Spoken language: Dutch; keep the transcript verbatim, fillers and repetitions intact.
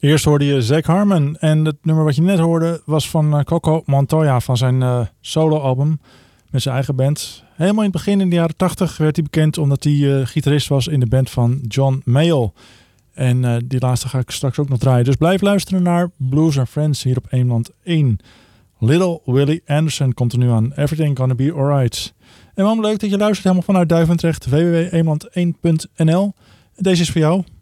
Eerst hoorde je Zach Harmon en het nummer wat je net hoorde was van uh, Coco Montoya van zijn uh, soloalbum met zijn eigen band. Helemaal in het begin in de jaren tachtig werd hij bekend omdat hij uh, gitarist was in de band van John Mayall. En uh, die laatste ga ik straks ook nog draaien. Dus blijf luisteren naar Blues and Friends hier op Eemland één. Little Willie Anderson komt er nu aan. Everything Gonna Be Alright. En man, leuk dat je luistert helemaal vanuit Duivendrecht. w w w punt eemland één punt n l. Deze is voor jou.